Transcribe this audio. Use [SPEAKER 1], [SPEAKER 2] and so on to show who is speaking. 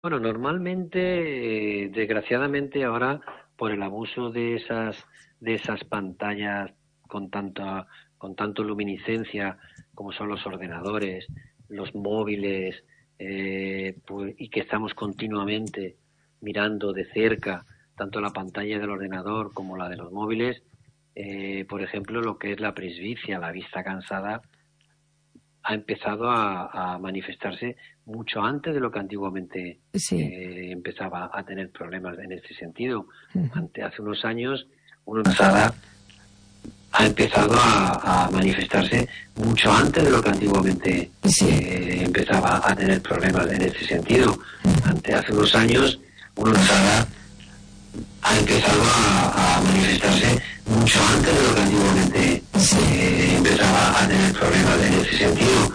[SPEAKER 1] Bueno, normalmente, desgraciadamente ahora, por el abuso de esas pantallas con tanta, con tanto luminiscencia como son los ordenadores, los móviles, y que estamos continuamente mirando de cerca tanto la pantalla del ordenador como la de los móviles, por ejemplo, lo que es la presbicia, la vista cansada, ha empezado a manifestarse mucho antes de lo que antiguamente
[SPEAKER 2] Sí.
[SPEAKER 1] empezaba a tener problemas en este sentido.
[SPEAKER 2] Ujú.
[SPEAKER 1] Hace unos años, una pasada ha empezado a manifestarse mucho antes de lo que antiguamente
[SPEAKER 2] Sí.
[SPEAKER 1] empezaba a tener problemas en este sentido.
[SPEAKER 2] Ujú.
[SPEAKER 1] Hace unos años, una pasada ha empezado a manifestarse mucho antes de lo que antiguamente
[SPEAKER 2] Sí.
[SPEAKER 1] empezaba a tener problemas en ese sentido.